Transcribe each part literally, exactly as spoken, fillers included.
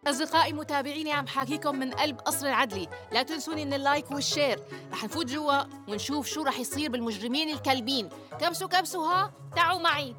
أصدقائي متابعيني عم حاكيكم من قلب قصر العدلي، لا تنسوني من اللايك والشير. رح نفوت جوا ونشوف شو رح يصير بالمجرمين الكلبين. كبسوا كبسوا ها، تعوا معي.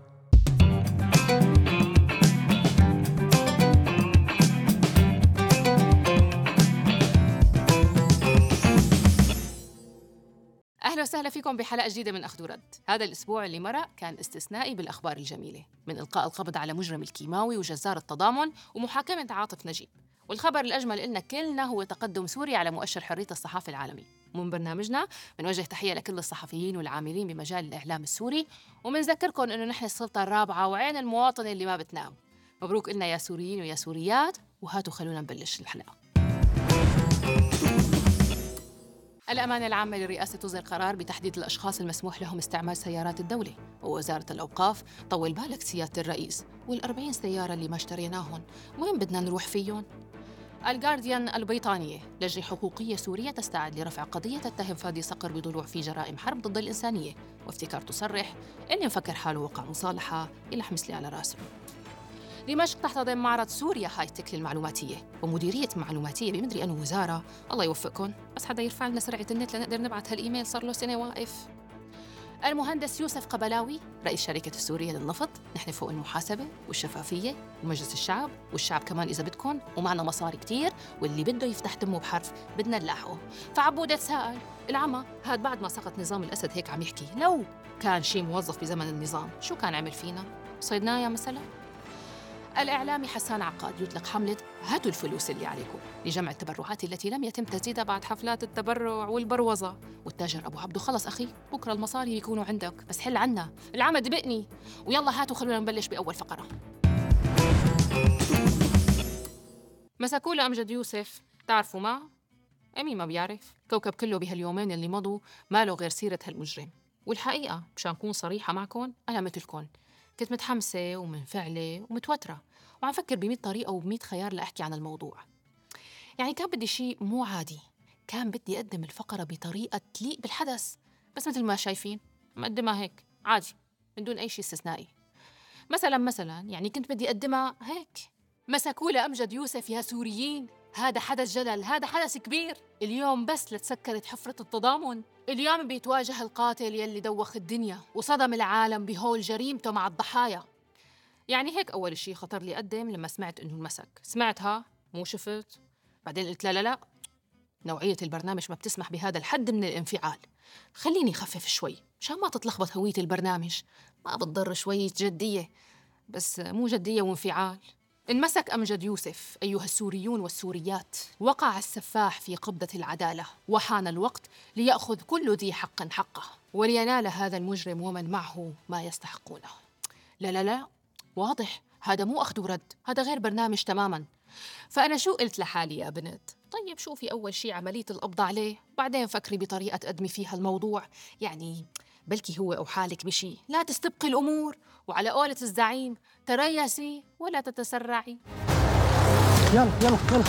أهلا وسهلا فيكم بحلقة جديدة من أخذ ورد. هذا الأسبوع اللي مرق كان استثنائي بالأخبار الجميلة، من إلقاء القبض على مجرم الكيماوي وجزار التضامن ومحاكمة عاطف نجيب. والخبر الأجمل إلنا كلنا هو تقدم سوريا على مؤشر حرية الصحافة العالمي. ومن برنامجنا بنوجه تحية لكل الصحفيين والعاملين بمجال الإعلام السوري، ومنذكركم إنه نحن السلطة الرابعة وعين المواطن اللي ما بتنام. مبروك إلنا يا سوريين ويا سوريات، وهاتوا خلونا نبلش الحلقة. الأمانة العامة للرئاسة تصدر قرار بتحديد الأشخاص المسموح لهم استعمال سيارات الدولة، ووزارة الأوقاف طول بالك سيادة الرئيس، والأربعين سيارة اللي ما اشتريناهم وين بدنا نروح فيهم؟ الجارديان البريطانية: لجنة حقوقية سورية تستعد لرفع قضية تتهم فادي صقر بضلوع في جرائم حرب ضد الإنسانية، وافتكار تصرح إني مفكر حاله وقع مصالحة يلحمس لي على راسه. دمشق تحتضن معرض سوريا هاي تك للمعلوماتية ومديرية معلوماتية بمدري أنه وزارة، الله يوفقكم، بس حدا يرفع لنا سرعة النت لنقدر نبعث هالإيميل صار له سنة واقف. المهندس يوسف قبلاوي رئيس شركة السورية للنفط: نحن فوق المحاسبة والشفافية ومجلس الشعب، والشعب كمان إذا بدكم، ومعنا مصاري كتير، واللي بده يفتح تمه بحرف بدنا نلاحقه. فعبودة تساءل: العمى هاد بعد ما سقط نظام الأسد هيك عم يحكي، لو كان شي موظف بزمن النظام شو كان عمل فينا؟ صيدنايا مثلا؟ الإعلامي حسان عقاد يطلق حملة هاتوا الفلوس اللي عليكم لجمع التبرعات التي لم يتم تسديدها بعد حفلات التبرع والبروزة. والتاجر أبو عبدو: خلص أخي، بكرة المصاري يكونوا عندك، بس حل عنا، العمى دبقني. ويلا هاتوا خلونا نبلش بأول فقرة. مسكوا لأمجد يوسف، تعرفوا ما؟ أمي ما بيعرف، كوكب كله بهاليومين اللي مضوا ما له غير سيرة هالمجرم. والحقيقة مشان أكون صريحة معكم، أنا مثلكم كنت متحمسة ومنفعلة ومتوترة، وعم فكر بمية طريقة وبمية خيار لأحكي عن الموضوع. يعني كان بدي شيء مو عادي، كان بدي أقدم الفقرة بطريقة تليق بالحدث، بس مثل ما شايفين مقدمها هيك عادي من دون أي شيء استثنائي. مثلا مثلا يعني كنت بدي أقدمها هيك: مسكوا لأمجد يوسف يا سوريين، هذا حدث جلل، هذا حدث كبير. اليوم بس لتسكرت حفرة التضامن، اليوم بيتواجه القاتل يلي دوخ الدنيا وصدم العالم بهول جريمته مع الضحايا. يعني هيك أول شيء خطر لي أقدم لما سمعت إنه المسك. سمعتها مو شفت، بعدين قلت لا لا لا، نوعية البرنامج ما بتسمح بهذا الحد من الانفعال، خليني خفف شوي مشان ما تتلخبط هوية البرنامج، ما بتضر شوية جدية، بس مو جدية وانفعال. انمسك أمجد يوسف أيها السوريون والسوريات، وقع السفاح في قبضة العدالة، وحان الوقت ليأخذ كل ذي حق حقه، ولينال هذا المجرم ومن معه ما يستحقونه. لا لا لا، واضح هذا مو أخذ ورد، هذا غير برنامج تماماً. فأنا شو قلت لحالي يا بنت؟ طيب شوفي أول شي عملية القبض عليه، بعدين فكري بطريقة تقدمي فيها الموضوع، يعني بلكي هو أو حالك بشي، لا تستبقي الأمور، وعلى قولة الزعيم تريسي ولا تتسرعي. يلا يلا يلا.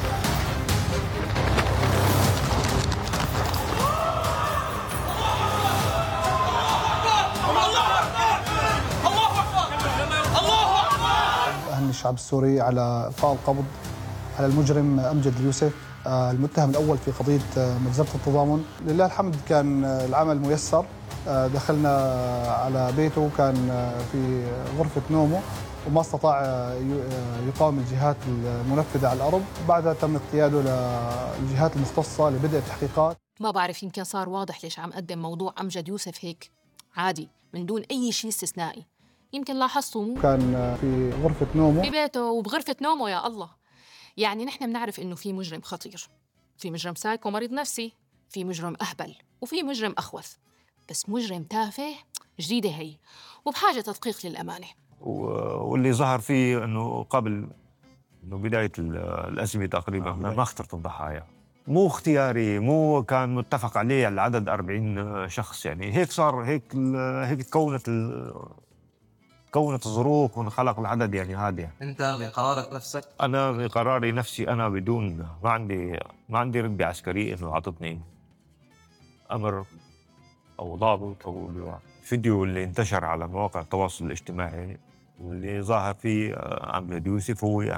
أهني الشعب السوري على إلقاء القبض على المجرم أمجد اليوسف، المتهم الأول في قضية مجزرة التضامن. لله الحمد كان العمل ميسر، دخلنا على بيته، كان في غرفة نومه وما استطاع يقاوم الجهات المنفذة على الأرض. بعدها تم اقتياده للجهات المختصة لبدء التحقيقات. ما بعرف، يمكن صار واضح ليش عم قدم موضوع أمجد يوسف هيك عادي من دون أي شيء استثنائي. يمكن لاحظتوا مو؟ كان في غرفة نومه، في بيته وبغرفة نومه، يا الله. يعني نحن بنعرف إنه في مجرم خطير، في مجرم سايكو مريض نفسي، في مجرم أهبل، وفي مجرم أخوث، بس مجرم تافه جديدة هي وبحاجة تدقيق للأمانة. واللي ظهر فيه أنه قبل أنه بداية الأزمة تقريباً ما اخترت الضحايا، مو اختياري، مو كان متفق عليه العدد أربعين شخص، يعني هيك صار، هيك هيك تكونت تكونت الظروف وانخلق العدد يعني هذا. يعني انت بقرارك نفسك؟ انا بقراري نفسي، انا بدون ما عندي ما عندي رتبه عسكريه انه عطتني امر او ضابط. او الفيديو اللي انتشر على مواقع التواصل الاجتماعي واللي ظاهر فيه أمجد يوسف هو انا.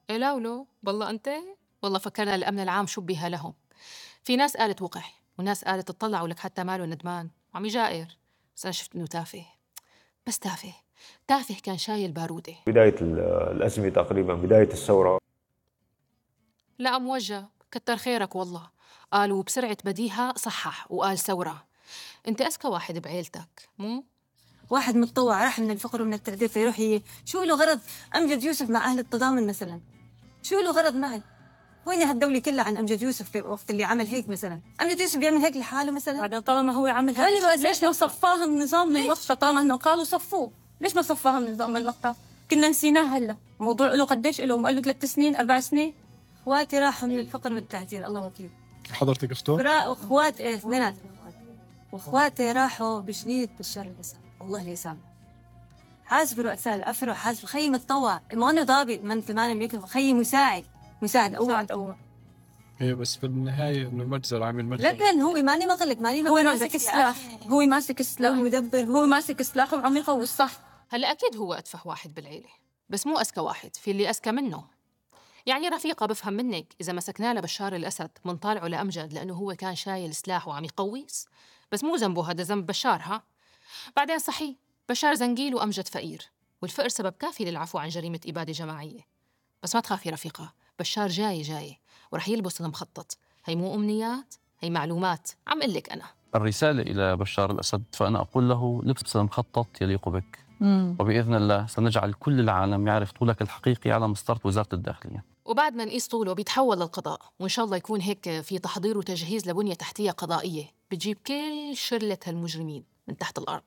إيه لا ولو بالله أنت والله فكرنا الأمن العام شبه لهم. في ناس قالت وقح وناس قالت تطلعوا لك حتى ماله ندمان وعم يجائر، بس أنا شفت إنه تافه، بس تافه تافه كان شايل بارودة. بداية ال- الأزمة تقريبا، بداية الثورة. لا موجه كتر خيرك والله، قالوا بسرعة بديهة صحح وقال ثورة. أنت أذكى واحد بعيلتك مو؟ واحد متطوع راح من الفقر ومن التقدير فيروح ي... شو له غرض أمجد يوسف مع أهل التضامن مثلا؟ شو له غرض معي؟ وين هالدولة كلها عن أمجد يوسف في وقت اللي عمل هيك مثلا؟ أمجد يوسف بيعمل هيك لحاله مثلا؟ بعدين طالما هو عمل هيك ليش لو صفاها النظام من وقتها؟ طالما انه قالوا صفوه، ليش ما صفاها النظام من وقتها؟ كنا نسيناه هلا. موضوع له قديش له؟ قال له ثلاث سنين أربع سنين. اخواتي راحوا من الفقر والتعذير الله وكيل. حضرتك اخته؟ براء اخوات ايه اثنين واخواتي راحوا بشديد بشار الاسلام والله لا يسامحه. حاسب رؤساء الافرع حاسب خيي متطوع ما انه ضابط من ثمانية بيكتب خيي مساعد مساعد اول مساعد اول. هي بس في النهاية إنه مجزر عامل مجزر. لكن هو ماني مغلق ماني هو ماسك سلاح، هو ماسك سلاح مدبر، هو ماسك سلاح وعم يقوي الصح. هلا أكيد هو أتفه واحد بالعيلة، بس مو أذكى واحد، في اللي أذكى منه. يعني رفيقة بفهم منك إذا مسكنا له بشار الأسد منطالعه لأمجد لأنه هو كان شايل سلاح وعم يقويس، بس مو ذنبه هذا، ذنب بشار. ها بعدين صحيح بشار زنقيل وأمجد فقير، والفقر سبب كافي للعفو عن جريمة إبادة جماعية. بس ما تخافي رفيقة، بشار جاي جاي ورح يلبس المخطط. هي مو أمنيات، هي معلومات عم قلك أنا. الرسالة إلى بشار الأسد فأنا أقول له لبس المخطط يليق بك، وبإذن الله سنجعل كل العالم يعرف طولك الحقيقي على مسطرة وزارة الداخلية. وبعد ما نقيس طوله بيتحول للقضاء، وإن شاء الله يكون هيك في تحضير وتجهيز لبنية تحتية قضائية بتجيب كل شلة هالمجرمين من تحت الأرض.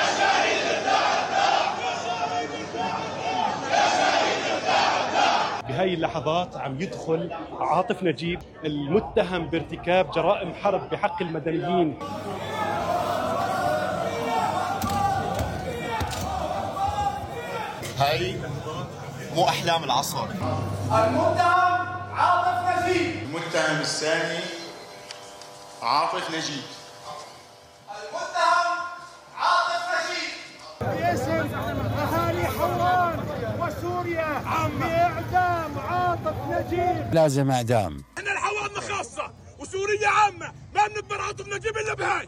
بهاي اللحظات عم يدخل عاطف نجيب المتهم بارتكاب جرائم حرب بحق المدنيين. هاي مو أحلام العصر. المتهم عاطف نجيب. المتهم الثاني عاطف نجيب. المتهم عاطف نجيب. باسم أهالي حلوان وسوريا عم بإعدام عاطف نجيب. لازم إعدام. إن الحوادنا خاصة وسوريا عامة، ما بنقدر عاطف نجيب إلا بهاي.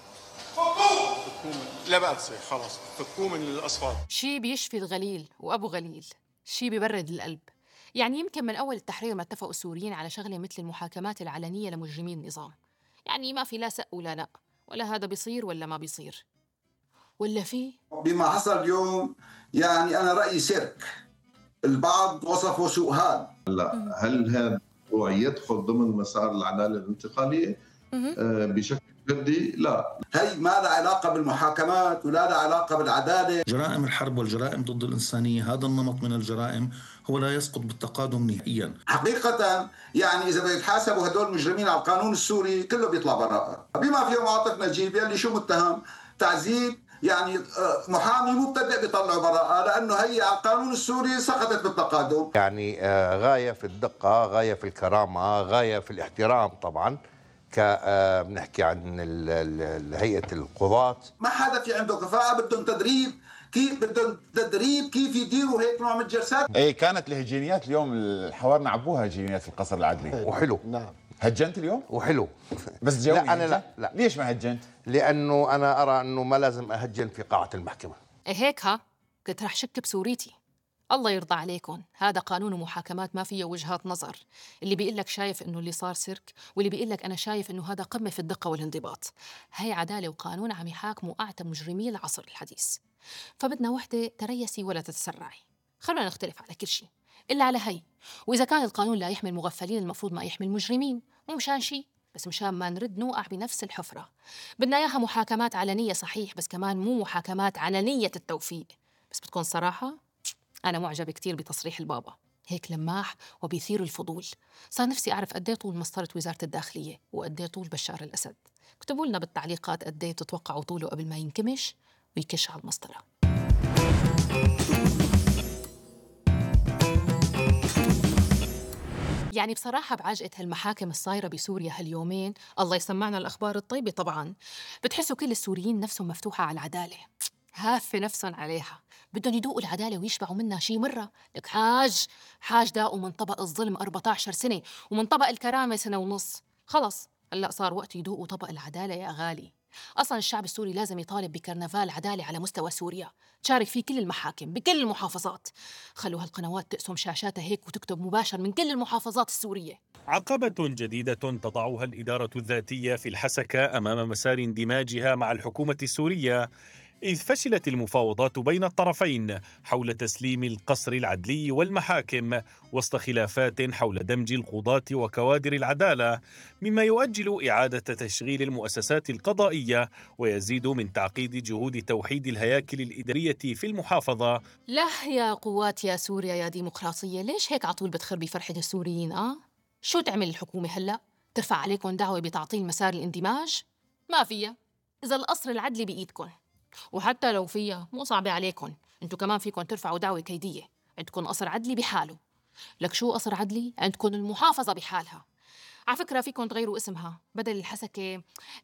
فكوه. لا بأس خلاص، فكوه من الأصفاد. شي بيشفي الغليل وأبو غليل، شي بيبرد القلب. يعني يمكن من أول التحرير ما اتفقوا السوريين على شغلة مثل المحاكمات العلنية لمجرمي النظام. يعني ما في لا سق ولا لا، ولا هذا بيصير ولا ما بيصير، ولا في بما حصل اليوم. يعني أنا رأيي سيرك، البعض وصفه سوء هاد. لا، هل هذا يدخل ضمن مسار العدالة الانتقالية آه بشكل جدي؟ لا. هي ما لها علاقة بالمحاكمات ولا لها علاقة بالعدالة. جرائم الحرب والجرائم ضد الإنسانية، هذا النمط من الجرائم هو لا يسقط بالتقادم نهائيا. حقيقة يعني إذا بيتحاسبوا هدول المجرمين على القانون السوري كله بيطلع براءة، بما فيهم عاطف نجيب يلي شو متهم تعذيب. يعني محامي مبتدئ بيطلعوا براءة لأنه هي على القانون السوري سقطت بالتقادم. يعني غاية في الدقة، غاية في الكرامة، غاية في الاحترام. طبعا بنحكي عن هيئة القضاة، ما حدا في عنده كفاءة، بدهم تدريب. كيف بدهم تدريب كيف يديروا هيك نوع من الجلسات. ايه كانت الهجينيات اليوم الحوارنا عبوها هجينيات في القصر العدلي وحلو. نعم. هجنت اليوم وحلو بس جاوبني. لا انا لا لا ليش ما هجنت؟ لانه انا ارى انه ما لازم اهجن في قاعة المحكمة. إيه هيك ها كنت رح شك بسوريتي. الله يرضى عليكم، هذا قانون ومحاكمات ما فيه وجهات نظر. اللي بيقول لك شايف انه اللي صار سيرك، واللي بيقول لك انا شايف انه هذا قمة في الدقة والانضباط. هي عدالة وقانون عم يحاكموا اعتى مجرمي العصر الحديث. فبدنا وحدة تريسي ولا تتسرعي. خلونا نختلف على كل شيء الا على هي. واذا كان القانون لا يحمي المغفلين المفروض ما يحمي المجرمين، مو مشان شيء بس مشان ما نرد نوقع بنفس الحفرة. بدنا اياها محاكمات علنية صحيح، بس كمان مو محاكمات علنية التوفيق. بس بتكون صراحة أنا معجبة كتير بتصريح البابا، هيك لماح وبيثير الفضول. صار نفسي أعرف قد ايه طول مسطرة وزارة الداخلية وقد ايه طول بشار الأسد. اكتبوا لنا بالتعليقات قد ايه تتوقعوا طوله قبل ما ينكمش ويكش على المسطرة. يعني بصراحة بعجقة هالمحاكم الصايرة بسوريا هاليومين، الله يسمعنا الأخبار الطيبة طبعاً، بتحسوا كل السوريين نفسهم مفتوحة على العدالة، هافة نفسهم عليها. بدهم يدوقوا العدالة ويشبعوا منها شي مرة. لك حاج حاج داقوا من طبق الظلم أربعة عشر سنة ومن طبق الكرامة سنة ونص. خلص هلأ صار وقت يدوقوا طبق العدالة يا غالي. أصلاً الشعب السوري لازم يطالب بكرنفال عدالة على مستوى سوريا تشارك فيه كل المحاكم بكل المحافظات. خلوا هالقنوات تقسم شاشاتها هيك وتكتب مباشر من كل المحافظات السورية. عقبة جديدة تضعها الإدارة الذاتية في الحسكة أمام مسار اندماجها مع الحكومة السورية، إذ فشلت المفاوضات بين الطرفين حول تسليم القصر العدلي والمحاكم وسط خلافات حول دمج القضاة وكوادر العدالة، مما يؤجل إعادة تشغيل المؤسسات القضائية ويزيد من تعقيد جهود توحيد الهياكل الإدارية في المحافظة. لا يا قوات يا سوريا يا ديمقراطية، ليش هيك عطول بتخربي فرحة السوريين؟ آه؟ شو تعمل الحكومة هلأ؟ ترفع عليكم دعوة بتعطيل مسار الاندماج؟ ما فيها إذا القصر العدلي بإيدكم. وحتى لو فيها مو صعبة عليكم، انتو كمان فيكم ترفعوا دعوة كيدية. عندكم قصر عدلي بحاله. لك شو قصر عدلي؟ عندكم المحافظة بحالها. على فكرة فيكم تغيروا اسمها، بدل الحسكة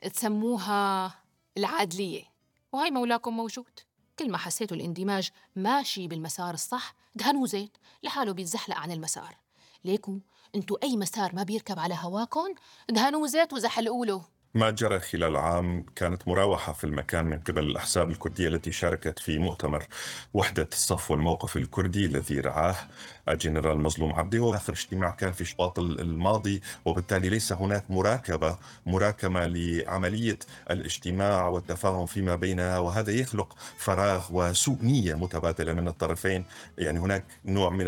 تسموها العادلية، وهي مولاكم موجود. كل ما حسيتوا الاندماج ماشي بالمسار الصح دهنوا زيت لحاله بيتزحلق عن المسار. ليكو انتو أي مسار ما بيركب على هواكم دهنوا زيت وزحلقوا له. ما جرى خلال عام كانت مراوحة في المكان من قبل الأحزاب الكردية التي شاركت في مؤتمر وحدة الصف والموقف الكردي الذي رعاه الجنرال مظلوم عبدي، وآخر اجتماع كان في شباط الماضي، وبالتالي ليس هناك مراكبة مراكمة لعملية الاجتماع والتفاهم فيما بينها، وهذا يخلق فراغ وسوء نية متبادلة من الطرفين. يعني هناك نوع من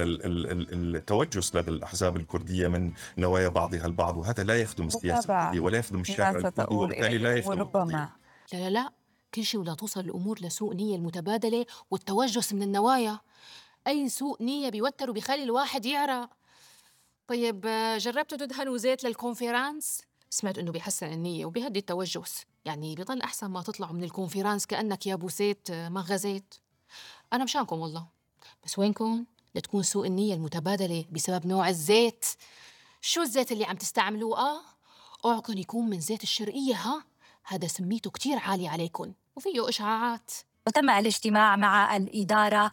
التوجس لدى الأحزاب الكردية من نوايا بعضها البعض، وهذا لا يخدم السياسة ولا يخدم الشارع، وبالتالي لا يخدم. لا لا لا كل شيء ولا توصل الأمور لسوء نية المتبادلة والتوجس من النوايا. أي سوء نية بيوتر وبيخلي الواحد يعرق. طيب جربتوا تدهنوا زيت للكونفرانس؟ سمعت إنه بيحسن النية وبيهدي التوجس، يعني بيضل أحسن ما تطلعوا من الكونفرانس كأنك يا بوسيت ما غزيت. أنا مشانكم والله، بس وينكم لتكون سوء النية المتبادلة بسبب نوع الزيت. شو الزيت اللي عم تستعملوه؟ آه اوعكن يكون من زيت الشرقية، ها؟ هذا سميته كتير عالي عليكم وفيه إشعاعات. وتم الاجتماع مع الإدارة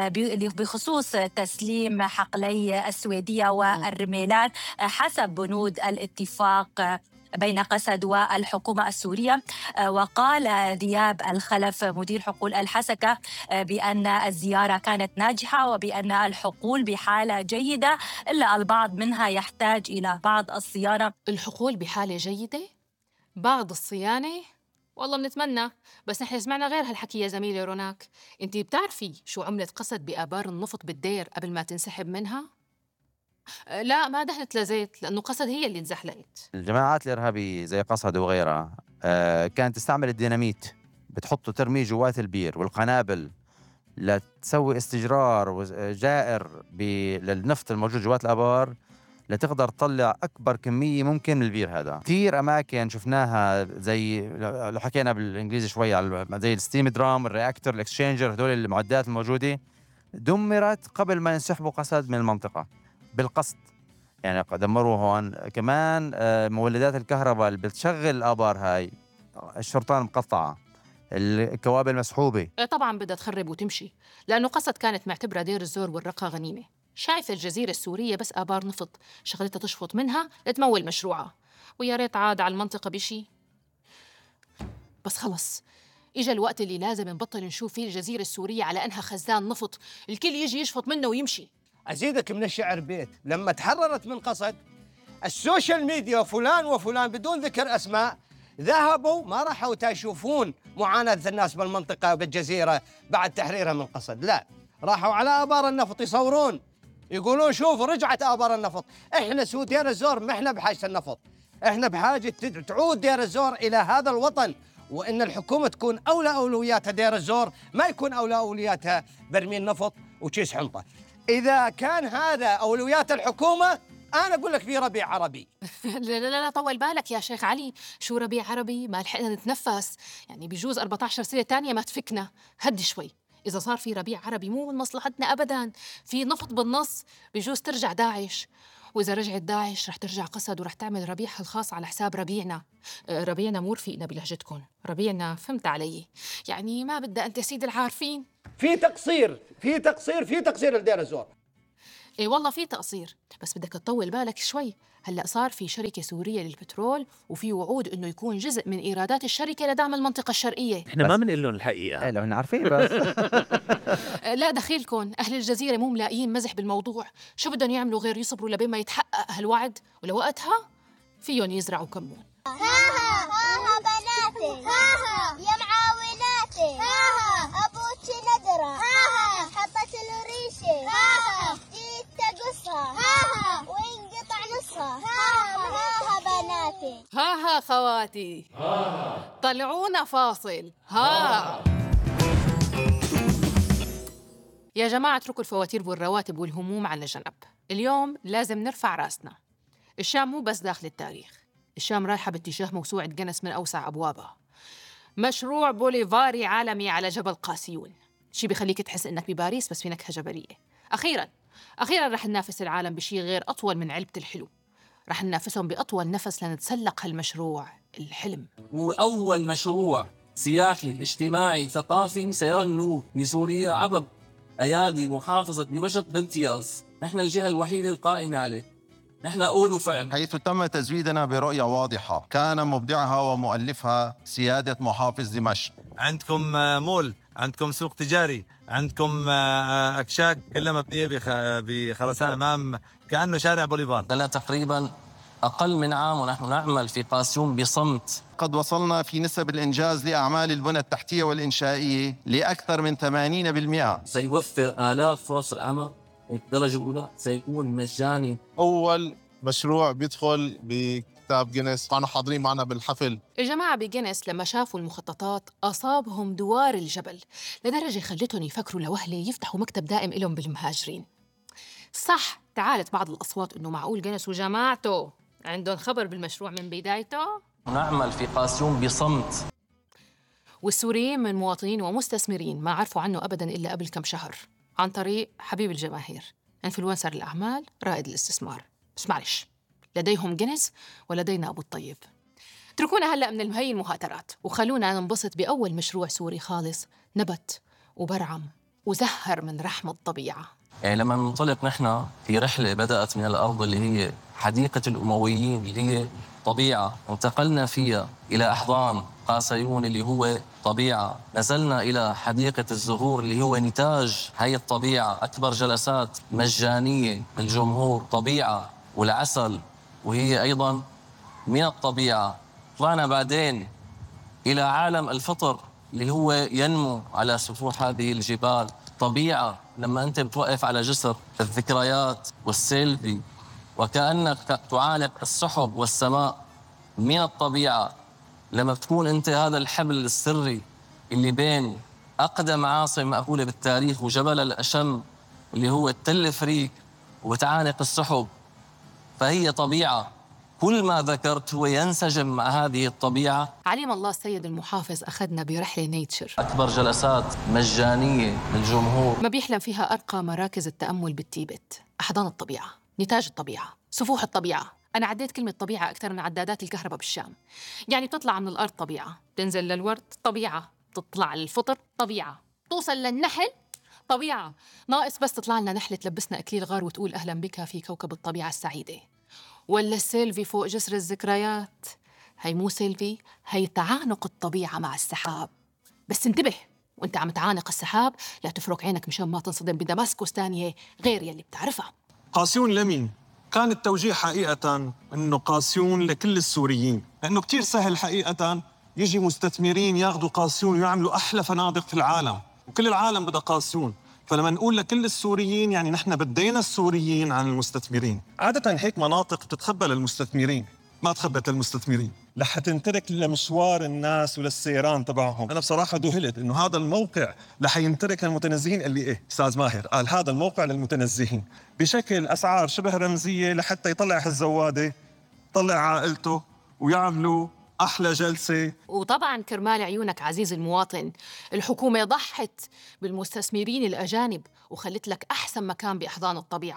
بخصوص تسليم حقلي السويدية والرميلان حسب بنود الاتفاق بين قسد والحكومة السورية. وقال ذياب الخلف مدير حقول الحسكة بأن الزيارة كانت ناجحة وبأن الحقول بحالة جيدة، إلا البعض منها يحتاج إلى بعض الصيانة. الحقول بحالة جيدة؟ بعض الصيانة؟ والله بنتمنى، بس نحن سمعنا غير هالحكي يا زميلة روناك. انتي بتعرفي شو عملت قسد بآبار النفط بالدير قبل ما تنسحب منها؟ لا ما دهنت لزيت، لأنه قسد هي اللي انزحلقت. الجماعات الإرهابية زي قسد وغيرها كانت تستعمل الديناميت، بتحطه ترميه جوات البير والقنابل لتسوي استجرار جائر للنفط الموجود جوات الآبار لتقدر تطلع أكبر كمية ممكن من البير هذا. كثير أماكن شفناها زي لو حكينا بالإنجليزي شوي على زي الستيم درام، الرياكتور، الإكسشينجر، هدول المعدات الموجودة دمرت قبل ما ينسحبوا قسد من المنطقة بالقصد. يعني دمروا هون كمان مولدات الكهرباء اللي بتشغل الآبار هاي، الشرطان مقطعة، الكوابل مسحوبة. طبعا بدها تخرب وتمشي، لأنه قسد كانت معتبرة دير الزور والرقة غنيمة. شايف الجزيرة السورية بس آبار نفط، شغلتها تشفط منها لتمول مشروعها، ويا ريت عاد على المنطقة بشي. بس خلص إجا الوقت اللي لازم نبطل نشوف فيه الجزيرة السورية على أنها خزان نفط الكل يجي يشفط منه ويمشي. أزيدك من الشعر بيت، لما تحررت من قسد السوشيال ميديا فلان وفلان بدون ذكر أسماء ذهبوا ما راحوا تشوفون معاناة الناس بالمنطقة بالجزيرة بعد تحريرها من قسد، لا راحوا على آبار النفط يصورون يقولون شوفوا رجعت آبار النفط. إحنا سو دير الزور ما إحنا بحاجة النفط، إحنا بحاجة تعود دير الزور إلى هذا الوطن، وإن الحكومة تكون أولى أولوياتها دير الزور، ما يكون أولى أولوياتها برميل نفط وكيس حنطة. إذا كان هذا أولويات الحكومة أنا أقول لك في ربيع عربي. لا لا لا طول بالك يا شيخ علي، شو ربيع عربي؟ ما لحقنا نتنفس، يعني بيجوز أربعة عشر سنة تانية ما تفكنا. هدي شوي، إذا صار في ربيع عربي مو من مصلحتنا أبداً، في نفط بالنص بيجوز ترجع داعش. وإذا رجعت داعش رح ترجع قسد ورح تعمل ربيعها الخاص على حساب ربيعنا. أه ربيعنا مو رفيقنا بلهجتكم، ربيعنا فهمت علي، يعني ما بدها أنت سيد العارفين. في تقصير في تقصير في تقصير لدير الزور. إيه والله في تقصير، بس بدك تطول بالك شوي. هلأ صار في شركة سورية للبترول وفي وعود إنه يكون جزء من إيرادات الشركة لدعم المنطقة الشرقية. إحنا ما بنقول لهم الحقيقة. إيه لو إحنا عارفين بس. لا دخيلكم، أهل الجزيرة مو ملاقيين مزح بالموضوع، شو بدهم يعملوا غير يصبروا لبين ما يتحقق هالوعد، ولوقتها فيهم يزرعوا كمون. ها ها ها بناتي، ها ها يا معاوناتي، ها ها أبوك ندرة، ها ها حطت له ريشة، ها ها جيت تقصها، ها ها وينقطع نصها، ها ها ها بناتي، ها ها خواتي، ها ها طلعونا فاصل. ها يا جماعة اتركوا الفواتير والرواتب والهموم على جنب، اليوم لازم نرفع راسنا. الشام مو بس داخل التاريخ، الشام رايحة باتجاه موسوعة جينيس من أوسع أبوابها، مشروع بوليفاري عالمي على جبل قاسيون، شي بيخليك تحس إنك بباريس بس في نكهة جبلية. أخيراً أخيراً رح ننافس العالم بشي غير أطول من علبة الحلو، رح ننافسهم بأطول نفس لنتسلق هالمشروع الحلم. هو أول مشروع سياحي اجتماعي ثقافي سيرنو لسوريا عبر أيادي محافظة دمشق بامتياز. نحن الجهة الوحيدة القائمة عليه، نحن قول وفعل. حيث تم تزويدنا برؤية واضحة كان مبدعها ومؤلفها سيادة محافظ دمشق. عندكم مول، عندكم سوق تجاري، عندكم أكشاك كلها مبنية بخرسان أمام كأنه شارع بوليفار. لنا تقريبا أقل من عام ونحن نعمل في قاسيون بصمت. قد وصلنا في نسب الإنجاز لأعمال البنى التحتية والإنشائية لأكثر من ثمانين بالمئة. سيوفر آلاف فرص العمل. الدرجة الأولى سيكون مجاني. أول مشروع بيدخل بكتاب جينيس، كانوا حاضرين معنا بالحفل. الجماعة بجينيس لما شافوا المخططات أصابهم دوار الجبل لدرجة خلتهم يفكروا لوهلة يفتحوا مكتب دائم لهم بالمهاجرين. صح تعالت بعض الأصوات إنه معقول جينيس وجماعته عندهم خبر بالمشروع من بدايته؟ نعمل في قاسيون بصمت. والسوريين من مواطنين ومستثمرين ما عرفوا عنه أبداً إلا قبل كم شهر عن طريق حبيب الجماهير، انفلونسر الأعمال، رائد الاستثمار. بس معلش، لديهم جينيس ولدينا أبو الطيب. اتركونا هلأ من المهي المهاترات وخلونا ننبسط بأول مشروع سوري خالص نبت وبرعم وزهر من رحم الطبيعة. يعني لما ننطلق نحن في رحلة بدأت من الأرض اللي هي حديقة الأمويين اللي هي طبيعة، انتقلنا فيها إلى أحضان قاسيون اللي هو طبيعة، نزلنا إلى حديقة الزهور اللي هو نتاج هاي الطبيعة، أكبر جلسات مجانية للجمهور طبيعة، والعسل وهي أيضا من الطبيعة. طلعنا بعدين إلى عالم الفطر اللي هو ينمو على سفوح هذه الجبال، طبيعة. لما أنت بتوقف على جسر الذكريات والسيلفي وكأنك تعانق السحب والسماء، من الطبيعة. لما بتكون أنت هذا الحبل السري اللي بين أقدم عاصمة مأهولة بالتاريخ وجبل الأشم اللي هو التل فريك وتعانق السحب، فهي طبيعة. كل ما ذكرت هو ينسجم مع هذه الطبيعة. عليم الله السيد المحافظ أخذنا برحلة نيتشر، أكبر جلسات مجانية للجمهور ما بيحلم فيها أرقى مراكز التأمل بالتيبت، أحضان الطبيعة، نتاج الطبيعة، سفوح الطبيعة. أنا عديت كلمة طبيعة أكثر من عدادات الكهرباء بالشام. يعني تطلع من الأرض طبيعة، تنزل للورد طبيعة، تطلع للفطر طبيعة، توصل للنحل طبيعة. ناقص بس تطلع لنا نحلة تلبسنا أكليل غار وتقول أهلا بك في كوكب الطبيعة السعيدة. ولا السيلفي فوق جسر الذكريات، هي مو سيلفي، هي تعانق الطبيعة مع السحاب. بس انتبه وانت عم تعانق السحاب لا تفرك عينك مشان ما تنصدم بدمسكوس تانية غير يلي بتعرفها. قاسيون لمين؟ كان التوجيه حقيقة إنه قاسيون لكل السوريين، لأنه كتير سهل حقيقة يجي مستثمرين ياخدوا قاسيون ويعملوا أحلى فنادق في العالم، وكل العالم بدها قاسيون. فلما نقول لكل السوريين يعني نحن بدينا السوريين عن المستثمرين. عادة هيك مناطق بتتخبى للمستثمرين، ما تخبت للمستثمرين لحتى تنترك لمشوار الناس وللسيران تبعهم. أنا بصراحة ذهلت إنه هذا الموقع رح ينترك للمتنزهين. اللي إيه أستاذ ماهر قال هذا الموقع للمتنزهين بشكل أسعار شبه رمزية لحتى يطلع الزوادة، يطلع عائلته ويعملوا أحلى جلسة. وطبعاً كرمال عيونك عزيز المواطن، الحكومة ضحت بالمستثمرين الأجانب وخلت لك أحسن مكان بأحضان الطبيعة.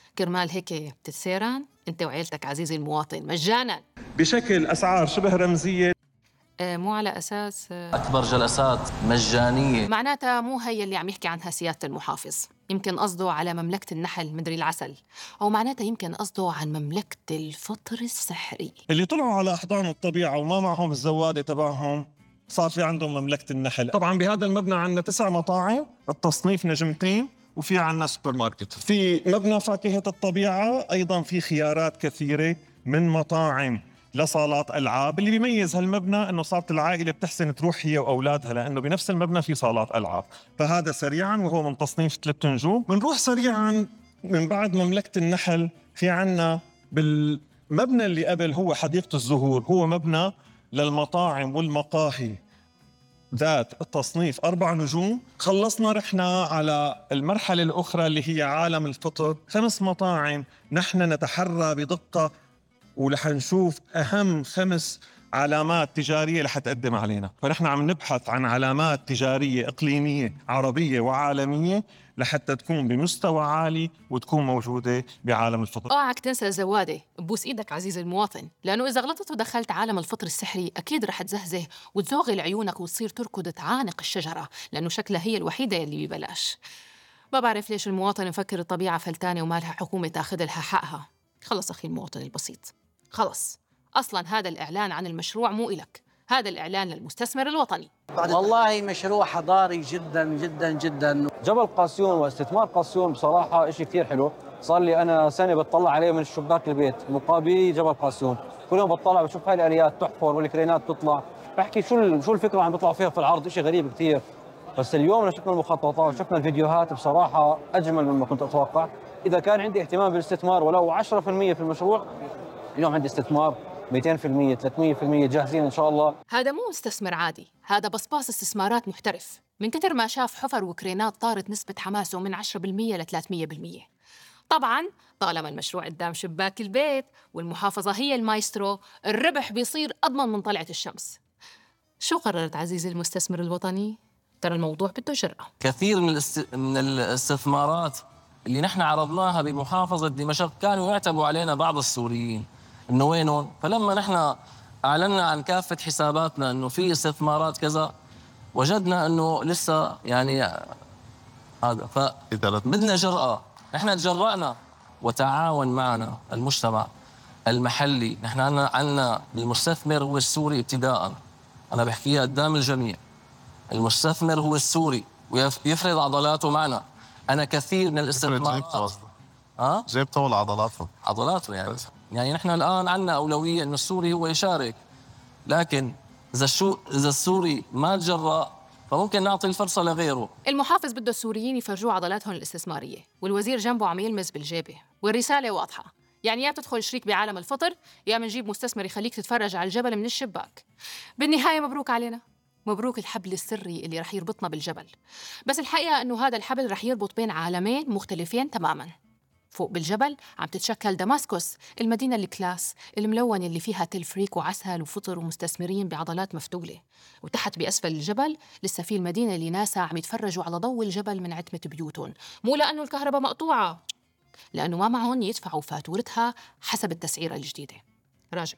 كرمال هيك بتتسيرن أنت وعيلتك عزيزي المواطن مجانا بشكل أسعار شبه رمزية. آه مو على أساس آه أكبر جلسات مجانية. معناتها مو هي اللي عم يحكي عنها سيادة المحافظ، يمكن قصده على مملكة النحل مدري العسل، أو معناتها يمكن قصده عن مملكة الفطر السحري اللي طلعوا على أحضان الطبيعة وما معهم الزوادة تبعهم صار في عندهم مملكة النحل. طبعا بهذا المبنى عندنا تسع مطاعم، التصنيف نجمتين، وفي عندنا سوبر ماركت. في مبنى فاكهة الطبيعة أيضا في خيارات كثيرة من مطاعم لصالات ألعاب. اللي بيميز هالمبنى أنه صارت العائلة بتحسن تروح هي وأولادها لأنه بنفس المبنى في صالات ألعاب، فهذا سريعا وهو من تصنيف ثلاث نجوم. بنروح سريعا من بعد مملكة النحل في عنا بالمبنى اللي قبل هو حديقة الزهور، هو مبنى للمطاعم والمقاهي ذات التصنيف أربع نجوم. خلصنا رحنا على المرحلة الأخرى اللي هي عالم الفطر، خمس مطاعم نحن نتحرى بدقة ورح نشوف أهم خمس علامات تجارية رح تقدم علينا. فنحن عم نبحث عن علامات تجارية إقليمية عربية وعالمية لحتى تكون بمستوى عالي وتكون موجودة بعالم الفطر. اوعك تنسى الزوادة، ببوس ايدك عزيزي المواطن، لأنه إذا غلطت ودخلت عالم الفطر السحري أكيد رح تزهزه وتزوغل عيونك وتصير تركض تعانق الشجرة، لأنه شكلها هي الوحيدة اللي ببلاش. ما بعرف ليش المواطن يفكر الطبيعة فلتانة وما لها حكومة تاخذ لها حقها. خلص أخي المواطن البسيط، خلص. أصلاً هذا الإعلان عن المشروع مو إلك، هذا الإعلان للمستثمر الوطني. والله مشروع حضاري جداً جداً جداً. جبل قاسيون واستثمار قاسيون بصراحة إشي كثير حلو. صار لي أنا سنة بتطلع عليه من الشباك البيت مقابل جبل قاسيون، كل يوم بتطلع بشوف هاي الآليات تحفر والكرينات تطلع، بحكي شو شو الفكرة عم بيطلعوا فيها في العرض، إشي غريب كثير. بس اليوم شفنا المخططات وشفنا الفيديوهات بصراحة أجمل مما كنت أتوقع. إذا كان عندي اهتمام بالاستثمار ولو عشرة بالمئة في المشروع، اليوم عندي استثمار مئتين بالمئة ثلاثمئة بالمئة جاهزين إن شاء الله. هذا مو مستثمر عادي، هذا بصباص استثمارات محترف. من كثر ما شاف حفر وكرينات طارت نسبة حماسه من عشرة بالمئة ل ثلاثمئة بالمئة. طبعاً طالما المشروع قدام شباك البيت والمحافظة هي المايسترو، الربح بيصير أضمن من طلعة الشمس. شو قررت عزيزي المستثمر الوطني؟ ترى الموضوع بده جرأة. كثير من الاست... من الاستثمارات اللي نحن عرضناها بمحافظة دمشق كانوا يعتبوا علينا بعض السوريين إنه وينهم، فلما نحن أعلنا عن كافة حساباتنا إنه في استثمارات كذا وجدنا إنه لسه يعني هذا، فبدنا جرأة. نحن تجرأنا وتعاون معنا المجتمع المحلي. نحن عنا المستثمر هو السوري ابتداء، أنا بحكيها قدام الجميع. المستثمر هو السوري ويفرض عضلاته معنا. أنا كثير من الاستثمارات ها جايب طول عضلاته عضلاته يعني يعني نحن الآن عنا أولوية إنه السوري هو يشارك، لكن إذا شو إذا السوري ما تجرأ فممكن نعطي الفرصة لغيره. المحافظ بده السوريين يفرجوا عضلاتهم الاستثمارية، والوزير جنبه عم يلمس بالجيبة، والرسالة واضحة، يعني يا بتدخل شريك بعالم الفطر يا منجيب مستثمر يخليك تتفرج على الجبل من الشباك. بالنهاية مبروك علينا، مبروك الحبل السري اللي رح يربطنا بالجبل. بس الحقيقة أنه هذا الحبل رح يربط بين عالمين مختلفين تماماً. فوق بالجبل عم تتشكل دمسكوس، المدينة الكلاس الملونة اللي فيها تلفريك وعسل وفطر ومستثمرين بعضلات مفتولة. وتحت بأسفل الجبل لسه في المدينة اللي ناسها عم يتفرجوا على ضوء الجبل من عتمة بيوتهم، مو لأنه الكهرباء مقطوعة، لأنه ما معهم يدفعوا فاتورتها حسب التسعيرة الجديدة. راجع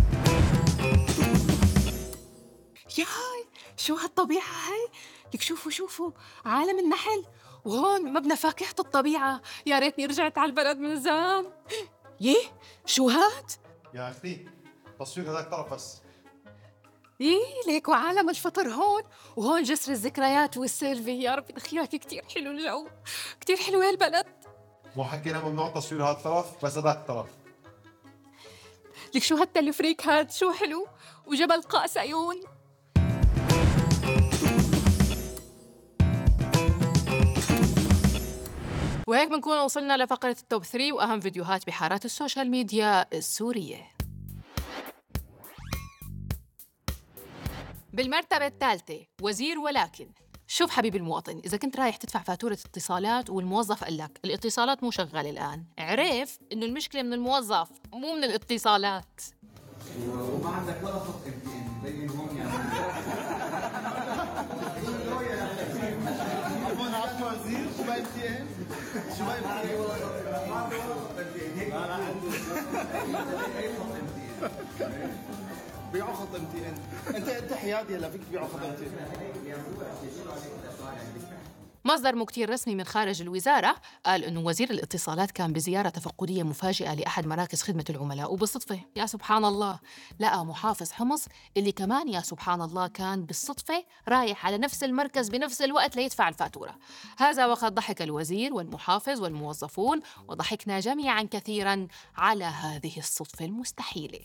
ياي شو هالطبيعة هاي؟ لك شوفوا شوفوا عالم النحل، وهون مبنى فاكهة الطبيعة. يا ريتني رجعت على البلد من زمان. يه شو هاد؟ يا أختي تصوير هذاك طرف بس. ييه ليك وعالم الفطر هون، وهون جسر الذكريات والسيلفي. يا ربي دخياك كتير حلو الجو، كتير حلو هالبلد. مو حكينا ممنوع تصوير هذا الطرف بس هذاك الطرف. لك شو هالتلفريك هاد، شو حلو، وجبل قاس عيون. وهيك بنكون وصلنا لفقرة التوب ثري وأهم فيديوهات بحارات السوشيال ميديا السورية. بالمرتبة الثالثة وزير ولكن. شوف حبيبي المواطن، إذا كنت رايح تدفع فاتورة اتصالات والموظف قال لك الاتصالات مو شغال الآن، عرف إنه المشكلة من الموظف مو من الاتصالات. وما عندك ولا خط بين هون يعني. عفوا عفوا وزير شو باين شو باين بيعوا خطمتي انت انت انت حيادي هلا فيك تبيعوا خطمتي. مصدر مو كتير رسمي من خارج الوزارة قال إنه وزير الاتصالات كان بزيارة تفقدية مفاجئة لأحد مراكز خدمة العملاء، وبالصدفة يا سبحان الله لقى محافظ حمص اللي كمان يا سبحان الله كان بالصدفة رايح على نفس المركز بنفس الوقت ليدفع الفاتورة. هذا وقد ضحك الوزير والمحافظ والموظفون، وضحكنا جميعا كثيرا على هذه الصدفة المستحيلة.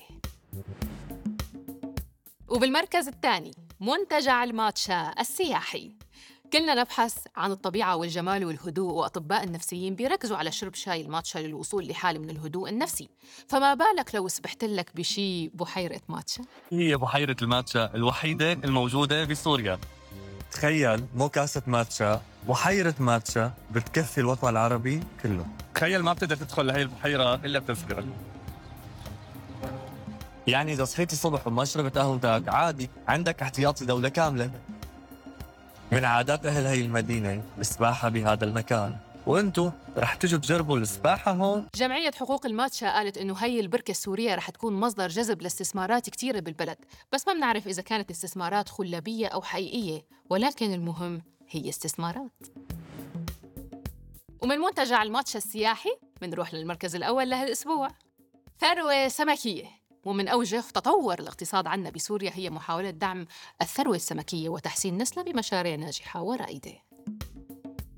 وبالمركز الثاني منتجع الماتشا السياحي. كلنا نبحث عن الطبيعة والجمال والهدوء، وأطباء النفسيين بيركزوا على شرب شاي الماتشا للوصول لحالة من الهدوء النفسي. فما بالك لو سبحت لك بشي بحيرة ماتشا؟ هي بحيرة الماتشا الوحيدة الموجودة بسوريا. تخيل مو كاسة ماتشا، بحيرة ماتشا بتكفي الوطن العربي كله. تخيل ما بتقدر تدخل لهي البحيرة إلا بتذكرك. يعني إذا صحيت الصبح وما شربت قهوتك عادي عندك احتياطي دولة كاملة. من عادات أهل هاي المدينة السباحة بهذا المكان، وأنتوا رح تجوا تجربوا السباحة هون. جمعية حقوق الماتشا قالت إنه هاي البركة السورية رح تكون مصدر جذب لاستثمارات كتيرة بالبلد، بس ما بنعرف إذا كانت استثمارات خلابية أو حقيقية، ولكن المهم هي استثمارات. ومن منتجع الماتشا السياحي بنروح للمركز الأول لهالأسبوع، ثروة سمكية. ومن أوجه تطور الاقتصاد عنا بسوريا هي محاولة دعم الثروة السمكية وتحسين نسلها بمشاريع ناجحة ورائدة.